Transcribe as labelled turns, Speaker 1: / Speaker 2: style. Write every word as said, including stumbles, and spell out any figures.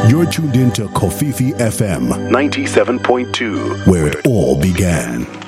Speaker 1: You're tuned into Kofifi F M ninety-seven point two, where it all began.